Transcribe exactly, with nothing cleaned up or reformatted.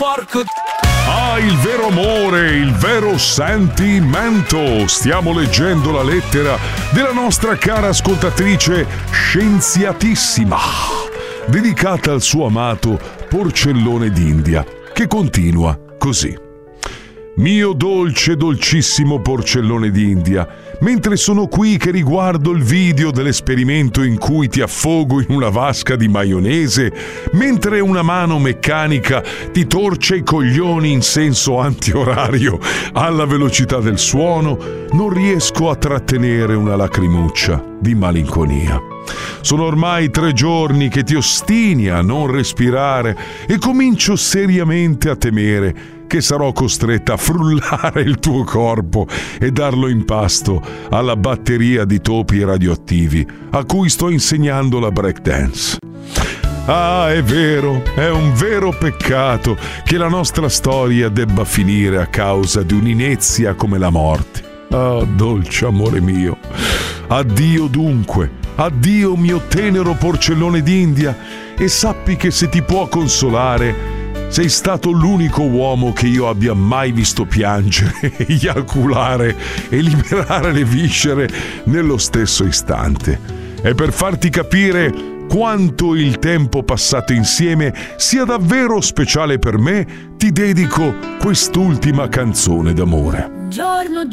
porco. Ah, il vero amore, il vero sentimento. Stiamo leggendo la lettera della nostra cara ascoltatrice scienziatissima, dedicata al suo amato porcellone d'India, che continua così. Mio dolce, dolcissimo porcellone d'India, mentre sono qui che riguardo il video dell'esperimento in cui ti affogo in una vasca di maionese, mentre una mano meccanica ti torce i coglioni in senso antiorario alla velocità del suono, non riesco a trattenere una lacrimuccia di malinconia. Sono ormai tre giorni che ti ostini a non respirare e comincio seriamente a temere che sarò costretta a frullare il tuo corpo e darlo in pasto alla batteria di topi radioattivi a cui sto insegnando la breakdance. Ah, è vero, è un vero peccato che la nostra storia debba finire a causa di un'inezia come la morte. Ah, dolce amore mio. Addio dunque. Addio mio tenero porcellone d'India, e sappi che se ti può consolare, sei stato l'unico uomo che io abbia mai visto piangere, eiaculare e liberare le viscere nello stesso istante. E per farti capire quanto il tempo passato insieme sia davvero speciale per me, ti dedico quest'ultima canzone d'amore. Giorno